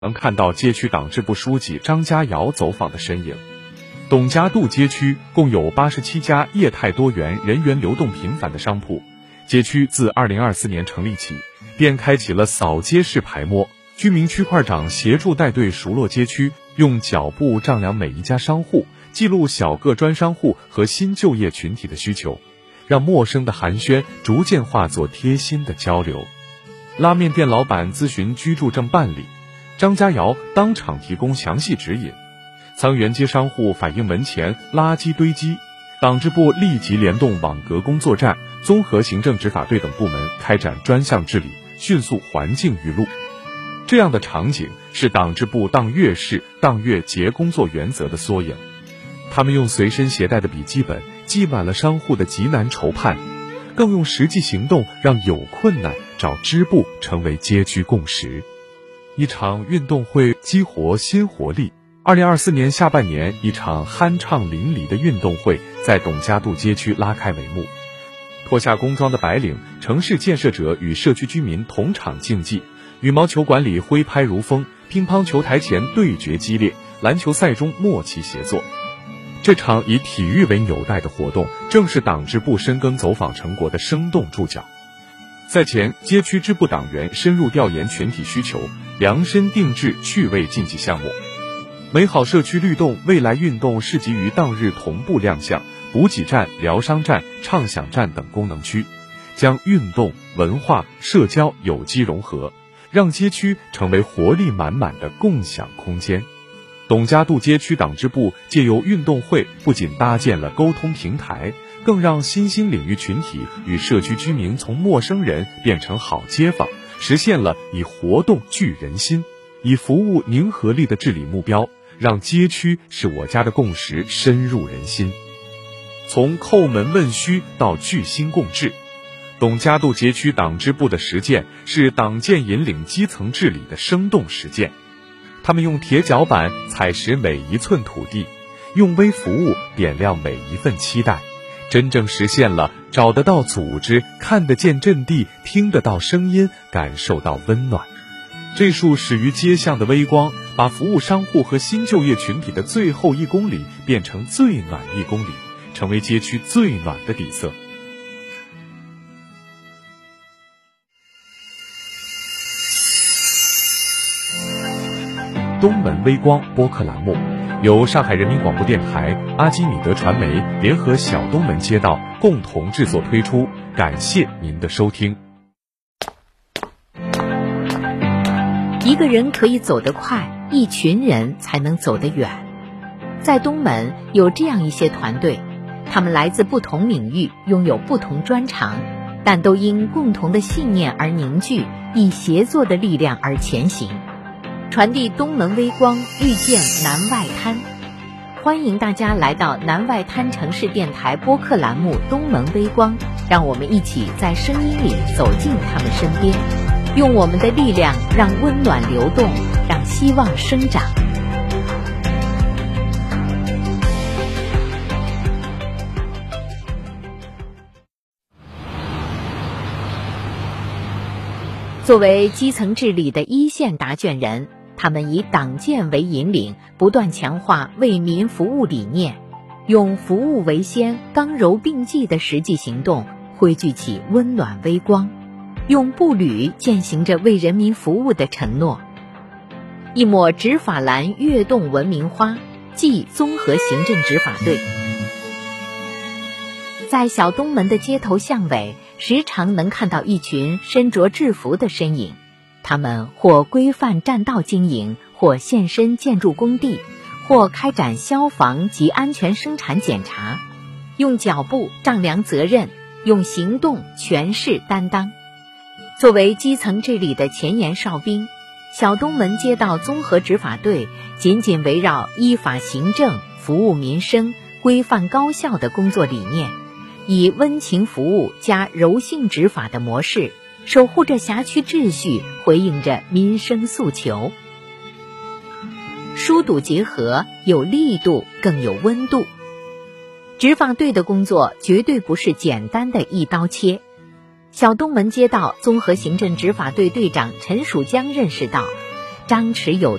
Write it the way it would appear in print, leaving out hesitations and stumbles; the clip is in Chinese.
能看到街区党支部书记张家尧走访的身影。董家渡街区共有87家业态多元、人员流动频繁的商铺。街区自2024年成立起，便开启了扫街式排摸，居民区块长协助带队熟络街区，用脚步丈量每一家商户，记录小个专商户和新就业群体的需求，让陌生的寒暄逐渐化作贴心的交流。拉面店老板咨询居住证办理，张家尧当场提供详细指引。沧源街商户反映门前垃圾堆积，党支部立即联动网格工作站、综合行政执法队等部门开展专项治理，迅速还境于路。这样的场景是党支部当月事、当月结工作原则的缩影。他们用随身携带的笔记本记满了商户的急难愁盼，更用实际行动让有困难找支部成为街区共识。一场运动会激活新活力。2024年下半年，一场酣畅淋漓的运动会在董家渡街区拉开帷幕。脱下工装的白领城市建设者与社区居民同场竞技，羽毛球馆里挥拍如风，乒乓球台前对决激烈，篮球赛中默契协作。这场以体育为纽带的活动，正是党支部深耕走访成果的生动注脚。赛前，街区支部党员深入调研群体需求，量身定制趣味竞技项目。美好社区律动未来运动市集于当日同步亮相补给站、疗伤站、畅享站等功能区，将运动、文化、社交有机融合，让街区成为活力满满的共享空间。董家渡街区党支部借由运动会，不仅搭建了沟通平台，更让新兴领域群体与社区居民从陌生人变成好街坊，实现了以活动聚人心、以服务凝合力的治理目标，让街区是我家的共识深入人心。从叩门问需到聚心共治，董家渡街区党支部的实践是党建引领基层治理的生动实践。他们用铁脚板踩实每一寸土地，用微服务点亮每一份期待，真正实现了找得到组织、看得见阵地、听得到声音、感受到温暖。这束始于街巷的微光，把服务商户和新就业群体的最后1公里变成最暖1公里，成为街区最暖的底色。东门微光播客栏目由上海人民广播电台、阿基米德传媒联合小东门街道共同制作推出，感谢您的收听。 一个人可以走得快，一群人才能走得远。在东门有这样一些团队，他们来自不同领域，拥有不同专长，但都因共同的信念而凝聚，以协作的力量而前行，传递东门微光，遇见南外滩。欢迎大家来到南外滩城市电台播客栏目东门微光，让我们一起在声音里走进他们身边，用我们的力量让温暖流动，让希望生长。作为基层治理的一线答卷人，他们以党建为引领，不断强化为民服务理念，用服务为先、刚柔并济的实际行动汇聚起温暖微光，用步履践行着为人民服务的承诺。一抹执法蓝跃动文明花，即综合行政执法队。在小东门的街头巷尾，时常能看到一群身着制服的身影，他们或规范占道经营，或现身建筑工地，或开展消防及安全生产检查，用脚步丈量责任，用行动诠释担当。作为基层治理的前沿哨兵，小东门街道综合执法队紧紧围绕依法行政、服务民生、规范高效的工作理念，以温情服务加柔性执法的模式，守护着辖区秩序，回应着民生诉求。疏堵结合，有力度更有温度。执法队的工作绝对不是简单的一刀切。小东门街道综合行政执法队队长陈蜀江认识到， 张弛有